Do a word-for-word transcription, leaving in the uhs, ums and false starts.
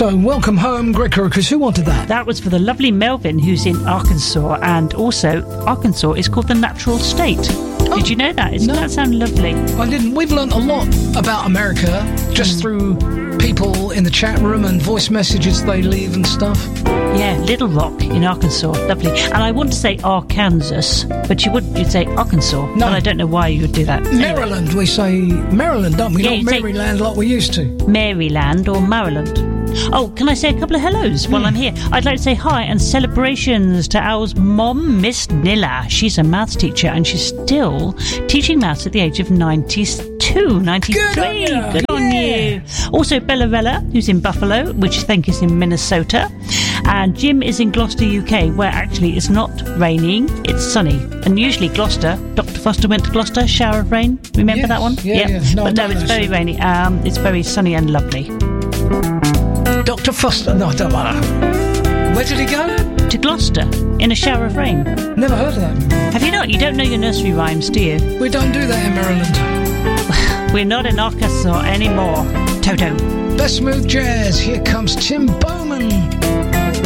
So, welcome home, Greg Crocus. Who wanted that? That was for the lovely Melvin, who's in Arkansas, and also Arkansas is called the natural state. Oh, did you know that? Doesn't no. that sound lovely? I didn't. We've learnt a lot about America just mm. through people in the chat room and voice messages they leave and stuff. Yeah, Little Rock in Arkansas, lovely. And I want to say Arkansas, but you would you'd say Arkansas. No, and I don't know why you would do that. Maryland, anyway. We say Maryland, don't we? Yeah, Not Maryland like we used to. Maryland or Maryland. Oh, can I say a couple of hellos while mm. I'm here? I'd like to say hi and celebrations to Al's mom, Miss Nilla. She's a maths teacher and she's still teaching maths at the age of ninety-two, ninety-three. Good on you. Good on yeah. you. Also, Bellarella, who's in Buffalo, which I think is in Minnesota. And Jim is in Gloucester, U K, where actually it's not raining, it's sunny. And usually Gloucester, Doctor Foster went to Gloucester, shower of rain. Remember yes. that one? Yeah, yep. yeah. No, but no, it's very rainy. Um, it's very sunny and lovely. Doctor Foster, no, I don't matter. Where did he go? To Gloucester, in a shower of rain. Never heard of that. Have you not? You don't know your nursery rhymes, do you? We don't do that in Maryland. We're not in Arkansas anymore. Toto. Best smooth jazz, here comes Tim Bowman.